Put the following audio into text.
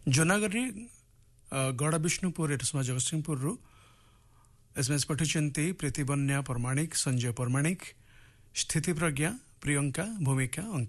ଜୁନାଗଡ଼ରେ ଗଡ଼ ବିଷ୍ଣୁପୁର ଏଠସମା ଜଗତସିଂହପୁରରୁ ଏସଏମଏସ୍ ପଠାଇଛନ୍ତି ପ୍ରୀତିବନ୍ୟା ପରମାଣିକ, ସଞ୍ଜୟ ପରମାଣିକ, ସ୍ଥିତି ପ୍ରଜ୍ଞା, ପ୍ରିୟଙ୍କା, ଭୂମିକା,